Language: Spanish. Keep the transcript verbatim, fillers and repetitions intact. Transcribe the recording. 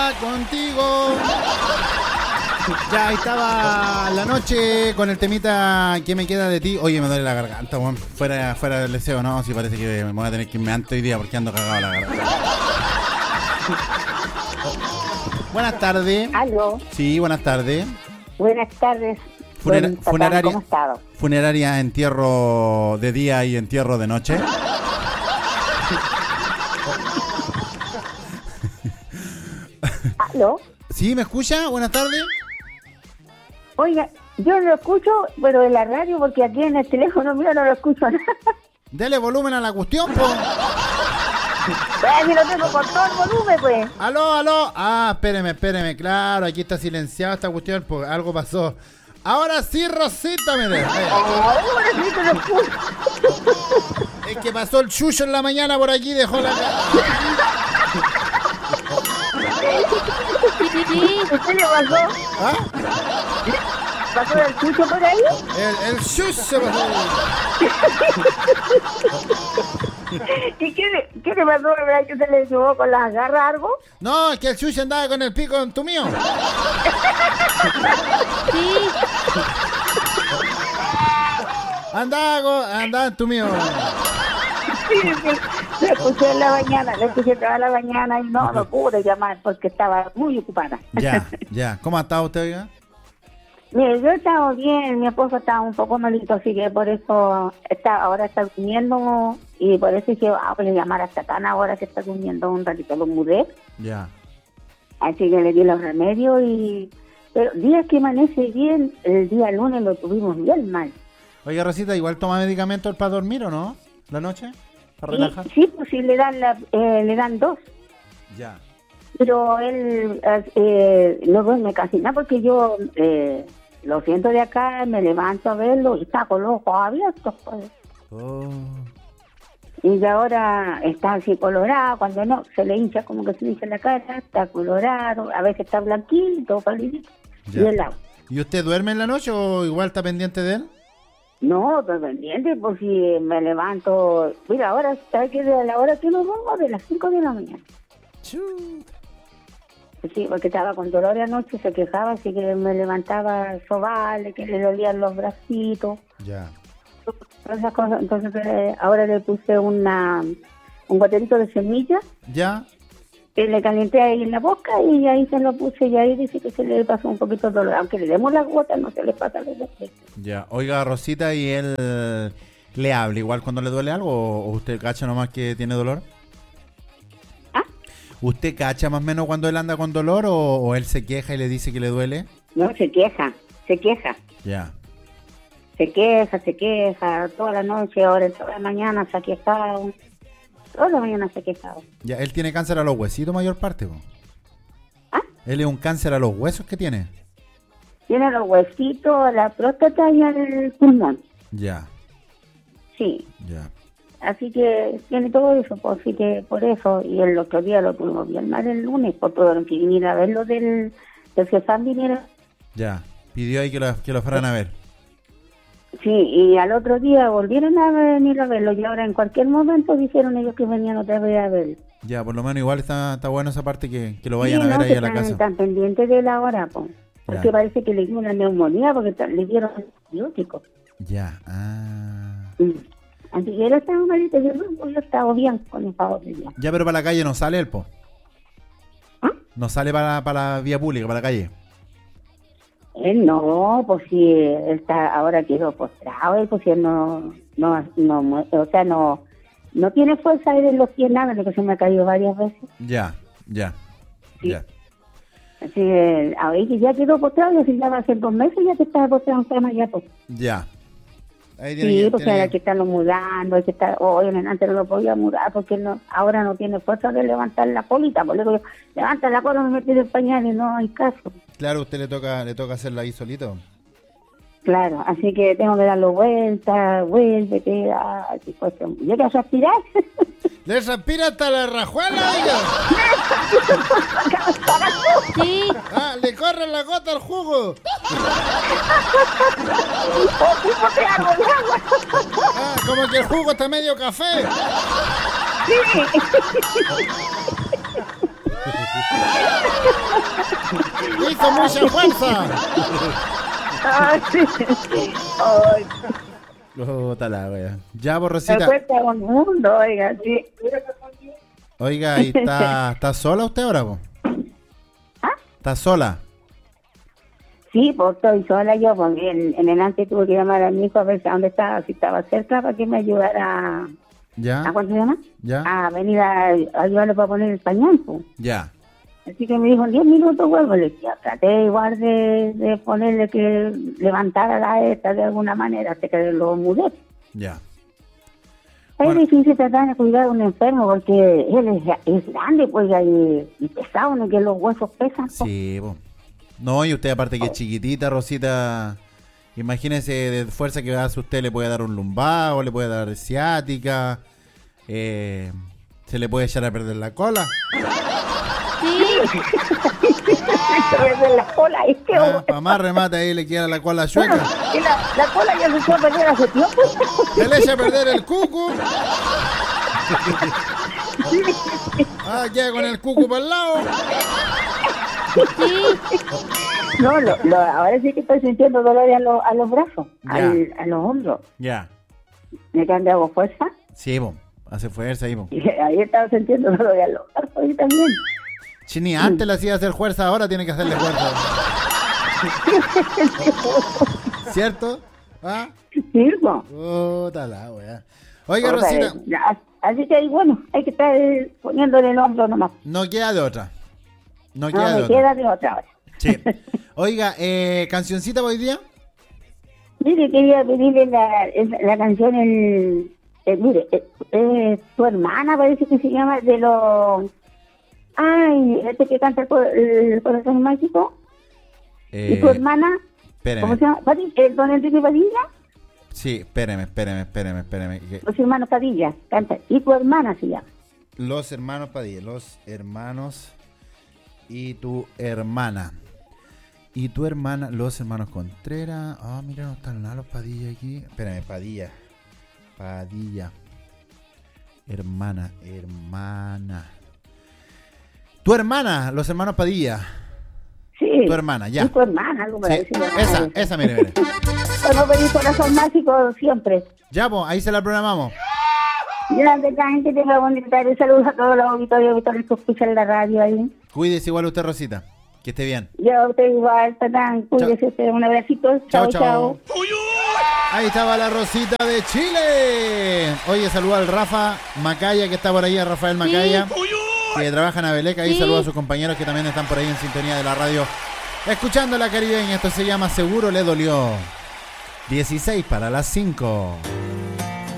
está contigo. Ya, ahí estaba la noche con el temita que me queda de ti. Oye, me duele la garganta, weón. Fuera, fuera del deseo, ¿no? Sí, parece que me voy a tener que irme antes hoy día porque ando cagado la garganta. Buenas tardes. Aló. Sí, buenas tardes. Buenas tardes. Funera- Buen- funeraria, ¿Cómo has estado? funeraria, entierro de día y entierro de noche. Aló. ¿Sí, me escucha? Buenas tardes. Oiga, yo lo escucho, pero en la radio, porque aquí en el teléfono mío no lo escucho nada. Dele volumen a la cuestión, po. Pues si lo tengo con todo el volumen, pues. Aló, aló. Ah, espéreme, espéreme. Claro, aquí está silenciada esta cuestión porque algo pasó. Ahora sí, Rosita, mire. Eh, Ahora sí te lo escucho. Es que pasó el chucho en la mañana por aquí, dejó la... ¿Usted le pasó? ¿Ah? ¿Pasó el chucho por ahí? El, el chucho pasó. ¿Y qué le, qué le pasó? ¿Verdad que se le subió con las garras algo? No, es que el chucho andaba con el pico en tu mío. Sí. Andaba, con, andaba en tu mío. Sí, sí. Le escuché en la mañana, le escuché toda la mañana y no, no pude llamar porque estaba muy ocupada. Ya, ya. ¿Cómo ha estado usted, oiga? Mire, yo he estado bien, mi esposo estaba un poco malito, así que por eso está, ahora está durmiendo y por eso dije, ah, voy a llamar a Satán ahora que está durmiendo un ratito, lo mudé, Ya. así que le di los remedios y... Pero días que amanece bien, el día lunes lo tuvimos bien mal. Oiga, Rosita, ¿igual toma medicamentos para dormir o no? ¿La noche? ¿Para Y, relajar? sí, pues sí, le dan, la, eh, le dan dos. Ya. Pero él eh, no duerme casi nada porque yo eh, lo siento de acá, me levanto a verlo y está con los ojos abiertos. Pues. Oh. Y de ahora está así colorado, cuando no, se le hincha como que se le hincha la cara, está colorado, a veces está blanquito, palidito, y Ya. helado. ¿Y usted duerme en la noche o igual está pendiente de él? No, estoy pendiente, pues si me levanto, mira, ahora, ¿sabes qué? De la hora que nos vamos, de las cinco de la mañana. Chut. Sí, porque estaba con dolor anoche, se quejaba, así que me levantaba a sobarle, que le dolían los bracitos, Ya. todas esas cosas. Entonces eh, ahora le puse una un goterito de semilla, ¿Ya? que le calenté ahí en la boca y ahí se lo puse y ahí dice que se le pasó un poquito de dolor. Aunque le demos las gotas, no se le pasa el dolor. Ya. Oiga, Rosita, ¿y él le habla igual cuando le duele algo o usted cacha nomás que tiene dolor? ¿Ah? ¿Usted cacha más o menos cuando él anda con dolor o, o él se queja y le dice que le duele? No, se queja, se queja. Ya. Se queja, se queja, toda la noche, ahora toda la mañana se ha quejado. Toda la mañana se ha quejado. Ya, él tiene cáncer a los huesitos mayor parte, po. ¿Ah? Él es un cáncer a los huesos que tiene. Tiene los huesitos, la próstata y el pulmón. Ya, Sí. ya. Así que tiene todo eso, pues, así que por eso. Y el otro día lo tuvimos bien mal el lunes, por todo lo que viniera a verlo del, del Cesán viniera. Ya. Pidió ahí que lo, que lo fueran a ver. Sí, y al otro día volvieron a venir a verlo y ahora en cualquier momento dijeron ellos que venían otra vez a verlo. Ya, por lo menos igual está, está bueno esa parte que, que lo vayan Sí, a ver no, ahí que a la están, casa. están pendientes de la hora, pues. Porque Ya. parece que le dio una neumonía porque ta- le dieron antibióticos. Ya, ah. Mm. Así que él estaba malito, yo no, pues, yo estaba bien con el favor de Dios. Ya, pero para la calle no sale el po. ¿Ah? No sale para, para la vía pública, para la calle. Él no, pues si él está, ahora quedó postrado, él pues si él no, no, no, mue- o sea, no, no tiene fuerza él en los pies, nada, de que se me ha caído varias veces. Ya, ya, Sí. ya. Así que ahí que ya quedó postrado, yo si ya va a ser dos meses ya que estaba postrado en cama ya, pues. Ya. Ahí tiene Sí, que- porque tiene hay que estarlo mudando, hay que estar, oye, antes no lo podía mudar porque no, ahora no tiene fuerza de levantar la colita, pues le digo yo, levanta la cola, me metí en el pañal y no hay caso. Claro, a usted le toca, le toca hacerla ahí solito. Claro, así que tengo que darlo vuelta, vuélvete, así pues, llega a respirar. ¿Le respira hasta la rajuela, oiga? Sí. Ah, le corre la gota al jugo. Ah, como que el jugo está medio café. Sí. Hizo mucha fuerza. Ay, sí. Ay, Puta la wea. Ya, por me Rosita. cuesta un mundo, oiga, sí. Oiga, ¿y está, está sola usted ahora, po? ¿Ah? ¿Está sola? Sí, pues estoy sola yo, porque en, en el antes tuve que llamar a mi hijo a ver si- dónde estaba, si estaba cerca, para que me ayudara a, ¿Ya? ¿a cuánto se llama? ¿Ya? A venir a, a ayudarle para poner el pañal, pues. Ya. Así que me dijo, en diez minutos vuelvo. Le dije, traté igual de, de ponerle que levantara la esta de alguna manera, hasta que lo mudé. Ya. Es Bueno. difícil tratar de cuidar a un enfermo porque él es, es grande, pues, y, y pesado, ¿no? Que los huesos pesan. pues. Sí, po. No, y usted aparte que es chiquitita, Rosita, imagínese de fuerza que hace usted, le puede dar un lumbago, le puede dar ciática, eh, se le puede echar a perder la cola. De la cola, es que Ah, para más remate ahí le queda la cola chueca. y la, la cola ya se echó a perder hace tiempo. Se le echa a perder el cucu. Ah, queda con el cucu para el lado. No, lo, lo, ahora sí que estoy sintiendo dolor a, los a los brazos, Ya. al, a los hombros. Ya. Me quedan de hago fuerza Sí, po. Hace fuerza ahí, po. y ahí estaba sintiendo dolor a los brazos y también. Si ni antes le hacía hacer fuerza, ahora tiene que hacerle fuerza. ¿Cierto? ¿Ah? Sí, pues. Puta la wea. Oiga, O sea, Rosita, ya, así que bueno, hay que estar eh, poniéndole el hombro nomás. no queda de otra. No No queda de me otra. queda de otra hora. Sí. Oiga, eh, ¿cancioncita para hoy día? Mire, quería pedirle la, la canción, el, el- mire, eh, eh, tu hermana parece que se llama, de los... Ay, este que canta el, co- el corazón mágico. Eh, ¿Y tu hermana? ¿Cómo Espéreme. se llama? Padi- ¿El don Enrique Padilla? Sí, espéreme, espéreme, espéreme, espéreme. que- Los hermanos Padilla, canta. ¿Y tu hermana se llama? Los hermanos Padilla, los hermanos y tu hermana. Y tu hermana, los hermanos Contreras. Ah, mira, no están nada los Padilla aquí. Espérame, Padilla. Padilla. Hermana, hermana. Tu hermana, los hermanos Padilla. Sí. Tu hermana, ya. ¿Y tu hermana? Algo por Sí, ahí se llama. esa, esa, mire, mire. Bueno, pedir corazón mágico siempre. Ya, pues, ahí se la programamos. Grande, gente, tenga bonita tarde. Saludos a todos los auditores y auditores que escuchan la radio ahí. Cuídese igual usted, Rosita. Que esté bien. Yo a usted igual, tatán. Cuídese usted. Un abracito. Chao, Chao, chao. chao. Ahí estaba la Rosita de Chile. Oye, saluda al Rafa Macaya, que está por ahí, a Rafael Macaya, que trabaja en Abeleca. Y Sí. saluda a sus compañeros que también están por ahí en sintonía de la radio, escuchando la caribeña. Esto se llama Seguro le dolió. dieciséis para las cinco.